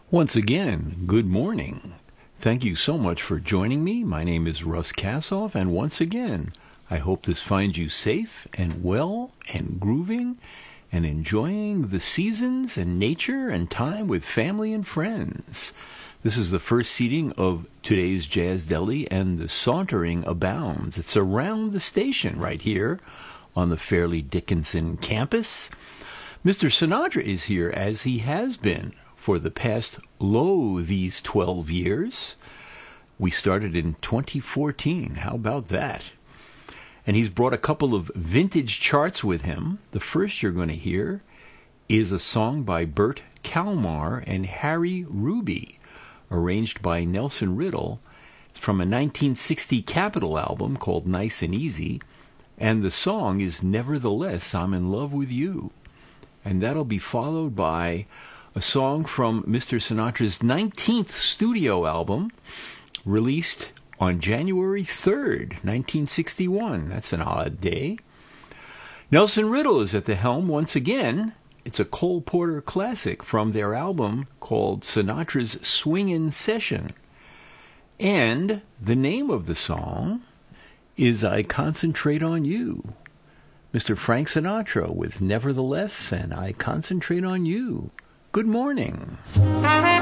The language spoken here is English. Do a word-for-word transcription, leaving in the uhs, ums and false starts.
Once again, good morning. Thank you so much for joining me. My name is Russ Kassoff, and once again, I hope this finds you safe and well and grooving and enjoying the seasons and nature and time with family and friends. This is the first seating of today's Jazz Deli, and the sauntering abounds. It's around the station right here on the Fairleigh Dickinson campus. Mister Sinatra is here, as he has been for the past, lo, these twelve years. We started in twenty fourteen. How about that? And he's brought a couple of vintage charts with him. The first you're going to hear is a song by Bert Kalmar and Harry Ruby, arranged by Nelson Riddle. It's from a nineteen sixty Capitol album called Nice and Easy, and the song is Nevertheless, I'm in Love with You. And that'll be followed by a song from Mister Sinatra's nineteenth studio album, released on January third, nineteen sixty-one. That's an odd day. Nelson Riddle is at the helm once again. It's a Cole Porter classic from their album called Sinatra's Swingin' Session. And the name of the song is I Concentrate on You. Mister Frank Sinatra with Nevertheless and I Concentrate on You. Good morning.